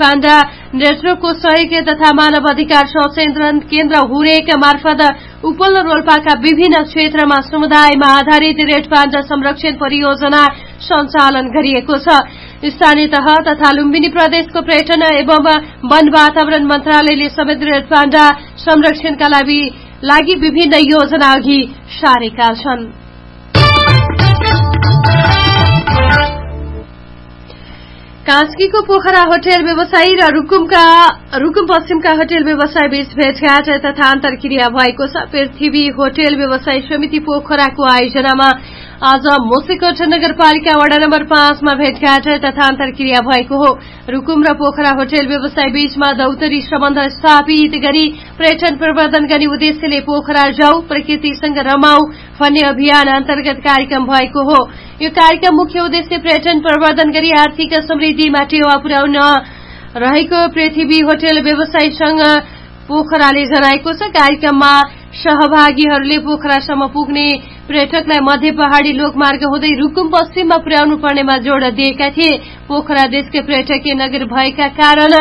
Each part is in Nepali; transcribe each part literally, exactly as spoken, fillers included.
पाण्डा नेतृत्वको सहयोग तथा मानव अधिकार सचेतन केन्द्र हुरेक मार्फत उपल्लो रोल्पाका विभिन्न क्षेत्रमा समुदायमा आधारित रेड पाण्डा संरक्षण परियोजना सञ्चालन गरिएको छ। स्थानीय तह तथा लुम्बिनी प्रदेशको पर्यटन एवं वन वातावरण मन्त्रालयले समेत रेड पाण्डा संरक्षणका लागि विभिन्न योजना अघि सारेका छन्। कास्कीको पोखरा होटल व्यवसायी र रुकुमका रुकुम पश्चिमका होटल व्यवसाय बीच भेटघाट तथा अन्तर्क्रिया भएको छ। पृथ्वी होटल व्यवसायी समिति पोखराको आयोजनामा आज मुसिकोट नगरपालिका वडा नम्बर पाँचमा भेटघाट तथा अन्तर्क्रिया भएको हो। रुकुम र पोखरा होटल व्यवसाय बीचमा दौतरी सम्बन्ध स्थापित गरी पर्यटन प्रवर्धन गर्ने उद्देश्यले पोखरा जाऊ प्रकृतिसँग रमाऊ भन्ने अभियान अन्तर्गत कार्यक्रम भएको हो। यो कार्यक्रम मुख्य उद्देश्य पर्यटन प्रवर्धन गरी आर्थिक समृद्धिमा टेवा पुर्याउन रहेको पृथ्वी होटल व्यवसायीसँग पोखराले जनाएको छ। कार्यक्रममा सहभागीहरूले पोखरासम्म पुग्ने पर्यटकलाई मध्य पहाड़ी लोकमार्ग हुँदै रुकुम पश्चिममा पुर्याउनु पर्नेमा जोड़ दिएका थिए। पोखरा देशकै पर्यटकीय नगर भएका कारण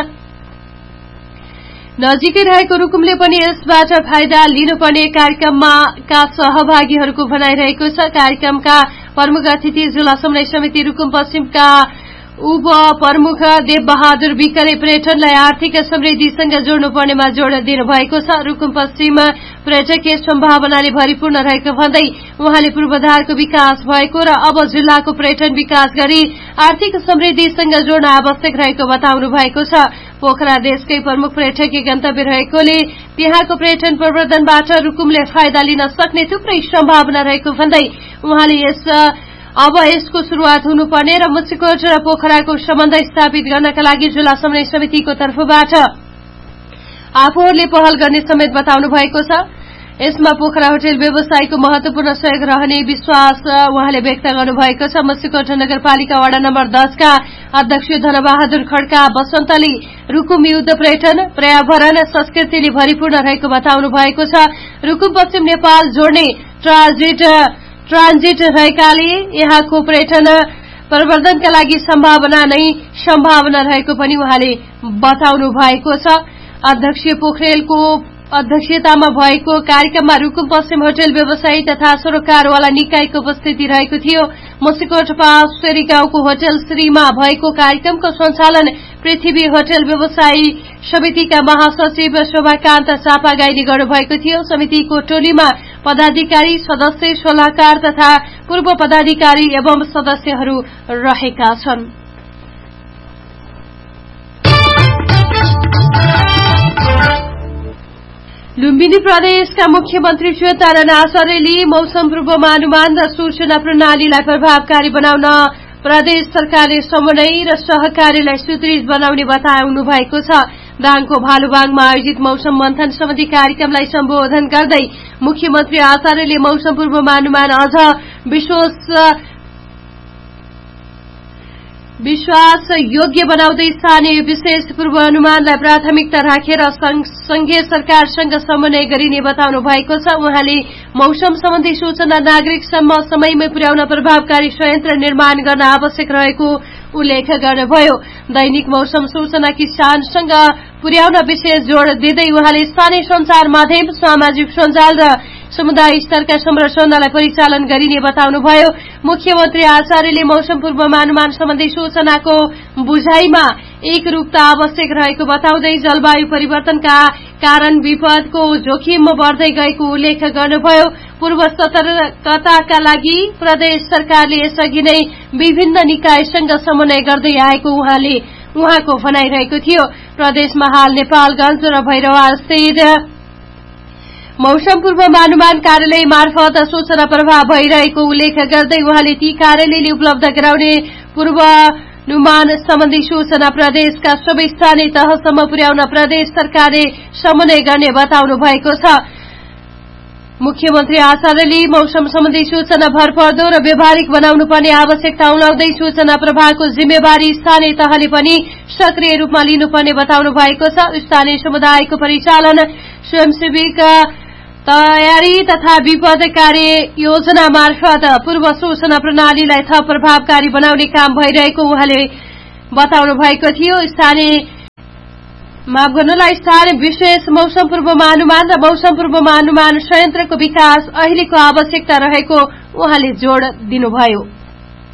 नजिकै रहेको रुकुमले पनि यसबाट फाइदा लिनुपर्ने कार्यक्रममा का सहभागीहरूको भनाइरहेको छ। कार्यक्रमका प्रमुख अतिथि जिल्ला समन्वय समिति रुकुम पश्चिमका उप प्रमुख देव बहादुर विकले पर्यटनलाई आर्थिक समृद्धिसँग जोड्नुपर्नेमा जोड़ दिनुभएको छ। रुकुम पश्चिम पर्यटकीय सम्भावनाले भरिपूर्ण रहेको भन्दै उहाँले पूर्वाधारको विकास भएको र अब जिल्लाको पर्यटन विकास गरी आर्थिक समृद्धिसँग जोड्न आवश्यक रहेको बताउनु भएको छ। पोखरा देशकै प्रमुख पर्यटकीय गन्तव्य रहेकोले त्यहाँको पर्यटन प्रवर्धनबाट रुकुमले फाइदा लिन सक्ने थुप्रै सम्भावना रहेको भन्दै उहाँले यस अब यसको शुरूआत हुनुपर्ने र मुसिकोट र पोखराको सम्बन्ध स्थापित गर्नका लागि जिल्ला समन्वय समितिको तर्फबाट आफूहरूले पहल गर्ने समेत बताउनु भएको छ। यसमा पोखरा होटल व्यवसायको महत्वपूर्ण सहयोग रहने विश्वास उहाँले व्यक्त गर्नुभएको छ। मुसिकोट नगरपालिका वडा नम्बर दसका अध्यक्ष धनबहादुर खड्का बसन्तले रुकुम युद्ध पर्यटन पर्यावरण संस्कृतिले भरिपूर्ण रहेको बताउनु भएको छ। रुकुम पश्चिम नेपाल जोड्ने ट्रान्जिट ट्रान्जिट रहेकाले यहाँको पर्यटन प्रवर्धनका लागि सम्भावना नै सम्भावना रहेको पनि उहाँले बताउनु भएको छ। अध्यक्ष पोखरेलको अध्यक्षतामा भएको कार्यक्रममा रुकुम पश्चिम होटल व्यवसायी तथा सरोकारवाला निकायको उपस्थिति रहेको थियो। मुसिकोट पाँचफेरी गाउँको होटल श्रीमा भएको कार्यक्रमको सञ्चालन पृथ्वी होटल व्यवसायी समितिका महासचिव शोभाकान्त चापागाईले गर्नुभएको थियो। समितिको टोलीमा पदाधिकारी सदस्य सल्लाहकार तथा पूर्व पदाधिकारी एवं सदस्यहरू रहेका छन्। लुम्बिनी प्रदेशका मुख्यमन्त्री श्वेतानन्द आचार्यले मौसम पूर्वानुमान र सूचना प्रणालीलाई प्रभावकारी बनाउन प्रदेश सरकारले समन्वय र सहकार्यलाई सुदृढ बनाउने बताउनु भएको छ। दाङको भालुबाङमा आयोजित मौसम मन्थन सम्बन्धी कार्यक्रमलाई सम्बोधन गर्दै मुख्यमन्त्री आचार्यले मौसम पूर्वानुमान अझ विश्वास विश्वास योग्य बनाउँदै स्थानीय विशेष पूर्वानुमानलाई प्राथमिकता राखेर संघीय सरकारसँग समन्वय गरिने बताउनु भएको छ। उहाँले मौसम सम्बन्धी सूचना नागरिकसम्म समयमै पुर्याउन प्रभावकारी संयन्त्र निर्माण गर्न आवश्यक रहेको उल्लेख गर्नुभयो। दैनिक मौसम सूचना किसानसँग पुर्याउन विशेष जोड़ दिँदै उहाँले स्थानीय संचार माध्यम सामाजिक सञ्जाल र समुदाय स्तरका संरचनालाई परिचालन गरिने बताउनुभयो। मुख्यमन्त्री आचार्यले मौसम पूर्वानुमान सम्बन्धी सूचनाको बुझाइमा एकरूपता आवश्यक रहेको बताउँदै जलवायु परिवर्तनका कारण विपदको जोखिम बढ़दै गएको उल्लेख गर्नुभयो। पूर्व सतर्कताका लागि प्रदेश सरकारले यसअघि नै विभिन्न निकायसँग समन्वय गर्दै आएको उहाँले उहाँको भनाइरहेको थियो। प्रदेशमा हाल नेपालगंज र भैरवा स्थित मौसम पूर्वानुमान कार्यालय मार्फत सूचना प्रवाह भइरहेको उल्लेख गर्दै उहाँले ती कार्यालयले उपलब्ध गराउने पूर्वानुमान सम्बन्धी सूचना प्रदेशका सबै स्थानीय तहसम्म पुर्याउन प्रदेश सरकारले समन्वय गर्ने बताउनु भएको छ। मुख्यमन्त्री आचार्यले मौसम सम्बन्धी सूचना भरपर्दो र व्यावहारिक बनाउनु पर्ने आवश्यकता उलाउँदै सूचना प्रवाहको जिम्मेवारी स्थानीय तहले पनि सक्रिय रूपमा लिनुपर्ने बताउनु भएको छ। स्थानीय समुदायको परिचालन स्वयंसेविक तयारी तथा विपद कार्य योजना मार्फत पूर्व सूचना प्रणालीलाई थप प्रभावकारी बनाउने काम भइरहेको उहाँले बताउनु भएको थियो। स्थानीय माफ गर्नलाई स्थानीय विशेष मौसम पूर्वानुमान र मौसम पूर्वानुमान संयन्त्रको विकास अहिलेको आवश्यकता रहेको उहाँले जोड़ दिनुभयो।